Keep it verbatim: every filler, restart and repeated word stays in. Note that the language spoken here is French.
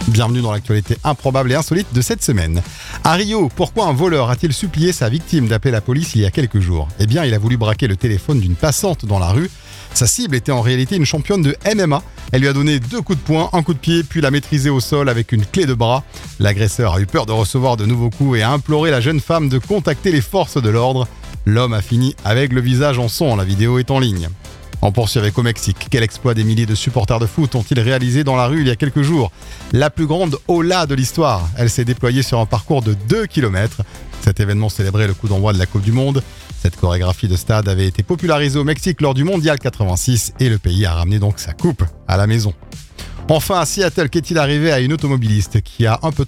Bienvenue dans l'actualité improbable et insolite de cette semaine. À Rio, pourquoi un voleur a-t-il supplié sa victime d'appeler la police il y a quelques jours ? Eh bien, il a voulu braquer le téléphone d'une passante dans la rue. Sa cible était en réalité une championne de M M A. Elle lui a donné deux coups de poing, un coup de pied, puis l'a maîtrisée au sol avec une clé de bras. L'agresseur a eu peur de recevoir de nouveaux coups et a imploré la jeune femme de contacter les forces de l'ordre. L'homme a fini avec le visage en sang. La vidéo est en ligne. On poursuit avec au Mexique. Quel exploit des milliers de supporters de foot ont-ils réalisé dans la rue il y a quelques jours ? La plus grande ola de l'histoire. Elle s'est déployée sur un parcours de deux kilomètres. Cet événement célébrait le coup d'envoi de la Coupe du Monde. Cette chorégraphie de stade avait été popularisée au Mexique lors du Mondial quatre-vingt-six et le pays a ramené donc sa coupe à la maison. Enfin, à Seattle, qu'est-il arrivé à une automobiliste qui a un peu